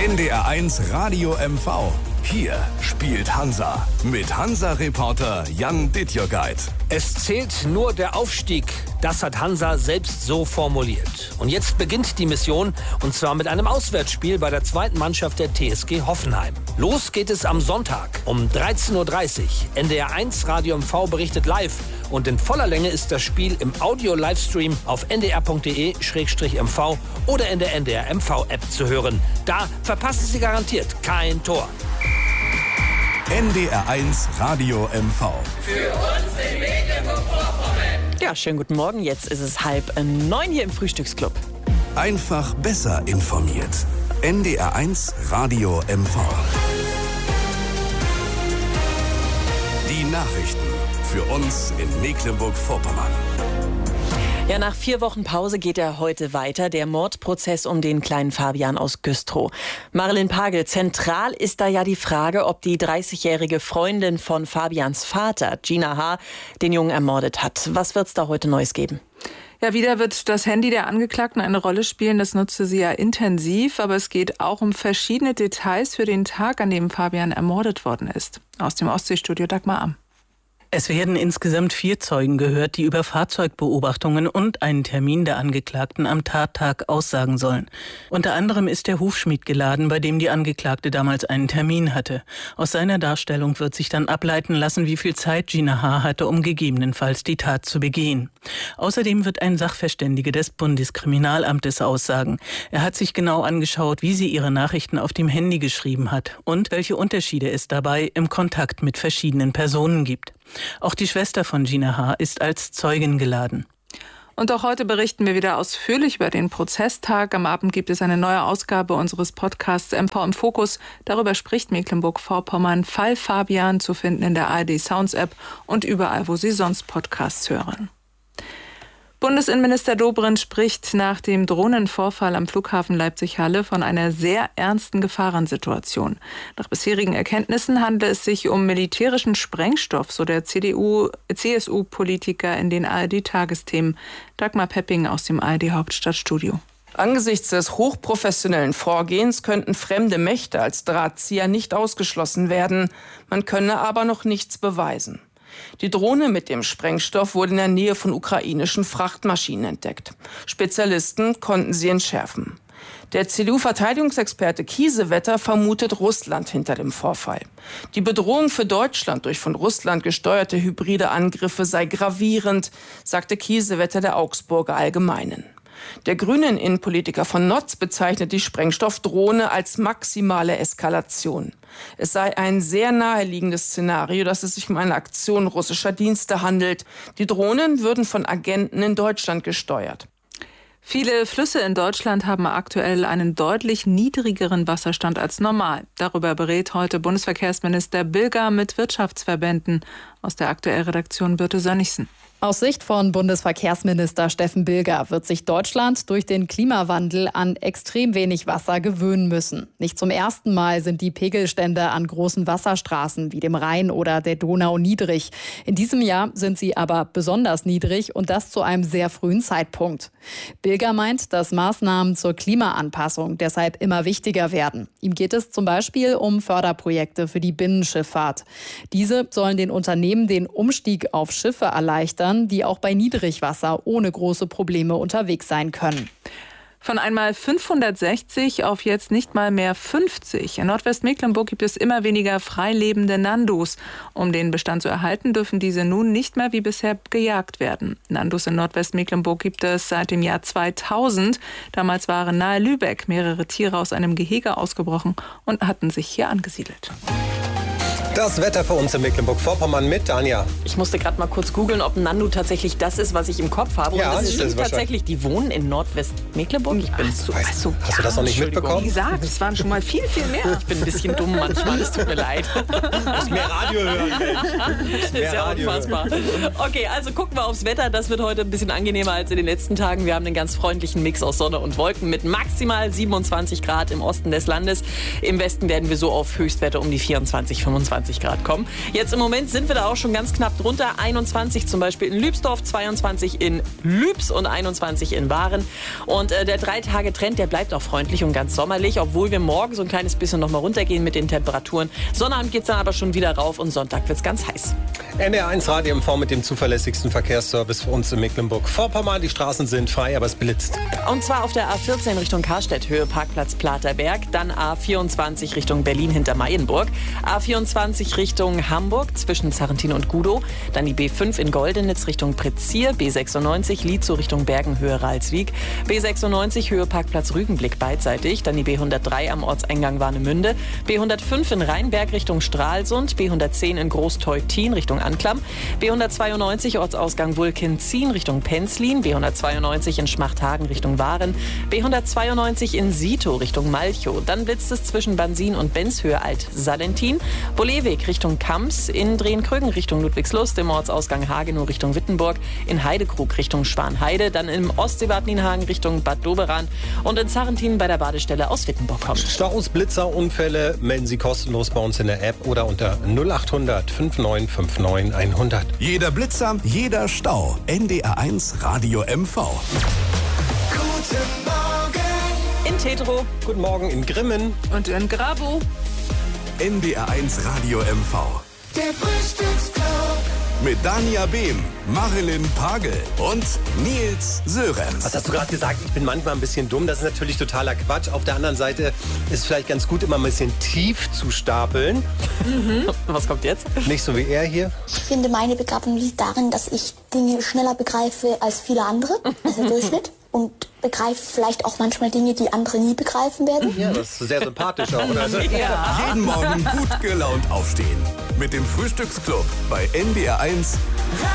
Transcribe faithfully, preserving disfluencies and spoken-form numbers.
N D R eins Radio M V. Hier spielt Hansa mit Hansa-Reporter Jan Dittjörgeit. Es zählt nur der Aufstieg. Das hat Hansa selbst so formuliert. Und jetzt beginnt die Mission, und zwar mit einem Auswärtsspiel bei der zweiten Mannschaft der T S G Hoffenheim. Los geht es am Sonntag um dreizehn Uhr dreißig. N D R eins Radio M V berichtet live. Und in voller Länge ist das Spiel im Audio-Livestream auf n d r punkt d e slash m v oder in der N D R M V-App zu hören. Da verpassen Sie garantiert kein Tor. N D R eins Radio M V. Für uns in Mecklenburg-Vorpommern. Ja, schönen guten Morgen. Jetzt ist es halb neun hier im Frühstücksclub. Einfach besser informiert. N D R eins Radio M V. Die Nachrichten für uns in Mecklenburg-Vorpommern. Ja, nach vier Wochen Pause geht er heute weiter, der Mordprozess um den kleinen Fabian aus Güstrow. Marilyn Pagel, zentral ist da ja die Frage, ob die dreißigjährige Freundin von Fabians Vater, Gina H., den Jungen ermordet hat. Was wird's da heute Neues geben? Ja, wieder wird das Handy der Angeklagten eine Rolle spielen. Das nutzte sie ja intensiv. Aber es geht auch um verschiedene Details für den Tag, an dem Fabian ermordet worden ist. Aus dem Ostseestudio Dagmar Am. Es werden insgesamt vier Zeugen gehört, die über Fahrzeugbeobachtungen und einen Termin der Angeklagten am Tattag aussagen sollen. Unter anderem ist der Hufschmied geladen, bei dem die Angeklagte damals einen Termin hatte. Aus seiner Darstellung wird sich dann ableiten lassen, wie viel Zeit Gina H. hatte, um gegebenenfalls die Tat zu begehen. Außerdem wird ein Sachverständiger des Bundeskriminalamtes aussagen. Er hat sich genau angeschaut, wie sie ihre Nachrichten auf dem Handy geschrieben hat und welche Unterschiede es dabei im Kontakt mit verschiedenen Personen gibt. Auch die Schwester von Gina H. ist als Zeugin geladen. Und auch heute berichten wir wieder ausführlich über den Prozesstag. Am Abend gibt es eine neue Ausgabe unseres Podcasts M V im Fokus. Darüber spricht Mecklenburg-Vorpommern. Fall Fabian zu finden in der A R D Sounds App und überall, wo Sie sonst Podcasts hören. Bundesinnenminister Dobrindt spricht nach dem Drohnenvorfall am Flughafen Leipzig-Halle von einer sehr ernsten Gefahrensituation. Nach bisherigen Erkenntnissen handelt es sich um militärischen Sprengstoff, so der C D U, C S U-Politiker in den A R D-Tagesthemen. Dagmar Pepping aus dem A R D-Hauptstadtstudio. Angesichts des hochprofessionellen Vorgehens könnten fremde Mächte als Drahtzieher nicht ausgeschlossen werden. Man könne aber noch nichts beweisen. Die Drohne mit dem Sprengstoff wurde in der Nähe von ukrainischen Frachtmaschinen entdeckt. Spezialisten konnten sie entschärfen. Der C D U-Verteidigungsexperte Kiesewetter vermutet Russland hinter dem Vorfall. Die Bedrohung für Deutschland durch von Russland gesteuerte hybride Angriffe sei gravierend, sagte Kiesewetter der Augsburger Allgemeinen. Der grünen Innenpolitiker von Notz bezeichnet die Sprengstoffdrohne als maximale Eskalation. Es sei ein sehr naheliegendes Szenario, dass es sich um eine Aktion russischer Dienste handelt. Die Drohnen würden von Agenten in Deutschland gesteuert. Viele Flüsse in Deutschland haben aktuell einen deutlich niedrigeren Wasserstand als normal. Darüber berät heute Bundesverkehrsminister Bilger mit Wirtschaftsverbänden. Aus der Aktuellredaktion Birte Sönnigsen. Aus Sicht von Bundesverkehrsminister Steffen Bilger wird sich Deutschland durch den Klimawandel an extrem wenig Wasser gewöhnen müssen. Nicht zum ersten Mal sind die Pegelstände an großen Wasserstraßen wie dem Rhein oder der Donau niedrig. In diesem Jahr sind sie aber besonders niedrig und das zu einem sehr frühen Zeitpunkt. Bilger meint, dass Maßnahmen zur Klimaanpassung deshalb immer wichtiger werden. Ihm geht es zum Beispiel um Förderprojekte für die Binnenschifffahrt. Diese sollen den Unternehmen den Umstieg auf Schiffe erleichtern, die auch bei Niedrigwasser ohne große Probleme unterwegs sein können. Von einmal fünfhundertsechzig auf jetzt nicht mal mehr fünfzig. In Nordwestmecklenburg gibt es immer weniger freilebende Nandus. Um den Bestand zu erhalten, dürfen diese nun nicht mehr wie bisher gejagt werden. Nandus in Nordwestmecklenburg gibt es seit dem Jahr zweitausend. Damals waren nahe Lübeck mehrere Tiere aus einem Gehege ausgebrochen und hatten sich hier angesiedelt. Das Wetter für uns in Mecklenburg-Vorpommern mit Anja. Ich musste gerade mal kurz googeln, ob Nandu tatsächlich das ist, was ich im Kopf habe. Ja, und das ist stimmt das tatsächlich. Die wohnen in Nordwest-Mecklenburg. Ich bin so, weißt, also, hast ja, du das noch nicht mitbekommen? Wie gesagt, es waren schon mal viel, viel mehr. Ich bin ein bisschen dumm manchmal, es tut mir leid. Du musst mehr Radio hören, Mensch. Das ist ja Radio unfassbar. Hören. Okay, also gucken wir aufs Wetter. Das wird heute ein bisschen angenehmer als in den letzten Tagen. Wir haben einen ganz freundlichen Mix aus Sonne und Wolken mit maximal siebenundzwanzig Grad im Osten des Landes. Im Westen werden wir so auf Höchstwerte um die vierundzwanzig, fünfundzwanzig zweiundzwanzig Grad kommen. Jetzt im Moment sind wir da auch schon ganz knapp drunter. einundzwanzig zum Beispiel in Lübsdorf, zweiundzwanzig in Lübs und einundzwanzig in Waren. Und äh, der Drei-Tage-Trend, der bleibt auch freundlich und ganz sommerlich, obwohl wir morgen so ein kleines bisschen noch mal runtergehen mit den Temperaturen. Sonnabend geht es dann aber schon wieder rauf und Sonntag wird es ganz heiß. N D R eins Radio M V mit dem zuverlässigsten Verkehrsservice für uns in Mecklenburg-Vorpommern. Die Straßen sind frei, aber es blitzt. Und zwar auf der A vierzehn Richtung Karstedt, Höhe Parkplatz Platerberg. Dann A vierundzwanzig Richtung Berlin hinter Mayenburg. A vierundzwanzig Richtung Hamburg zwischen Zarrentin und Gudow. Dann die B fünf in Goldenitz Richtung Pretzier. B sechsundneunzig Lietzow Richtung Bergen, Höhe Ralswiek. B sechsundneunzig Höhe Parkplatz Rügenblick beidseitig. Dann die B hundertdrei am Ortseingang Warnemünde. B hundertfünf in Rheinberg Richtung Stralsund. B hundertzehn in Großteutin Richtung Anklam. B hundertzweiundneunzig Ortsausgang Wulkenzien Richtung Penzlin. B hundertzweiundneunzig in Schmachthagen Richtung Waren. B hundertzweiundneunzig in Sito Richtung Malchow. Dann blitzt es zwischen Bansin und Benzhöhe Alt-Salentin. Boleweg Richtung Kamps. In Drehen-Krögen Richtung Ludwigslust. Im Ortsausgang Hagenow Richtung Wittenburg. In Heidekrug Richtung Schwanheide. Dann im Ostseebad Nienhagen Richtung Bad Doberan. Und in Zarrentin bei der Badestelle aus Wittenburg kommt. Staus, Blitzer, Unfälle melden Sie kostenlos bei uns in der App oder unter null achthundert fünfundneunzig fünfundneunzig hundert. Jeder Blitzer, jeder Stau. N D R eins Radio M V. Guten Morgen. In Tetro. Guten Morgen in Grimmen. Und in Grabow. N D R eins Radio M V. Der Frühstücksclub. Mit Dania Behm, Marilyn Pagel und Nils Sörenz. Was hast du gerade gesagt? Ich bin manchmal ein bisschen dumm. Das ist natürlich totaler Quatsch. Auf der anderen Seite ist es vielleicht ganz gut, immer ein bisschen tief zu stapeln. Mhm. Was kommt jetzt? Nicht so wie er hier. Ich finde, meine Begabung liegt darin, dass ich Dinge schneller begreife als viele andere, als der Durchschnitt. Und begreife vielleicht auch manchmal Dinge, die andere nie begreifen werden. Ja, das ist sehr sympathisch auch, oder? Ja. Jeden Morgen gut gelaunt aufstehen. Mit dem Frühstücksclub bei N D R eins.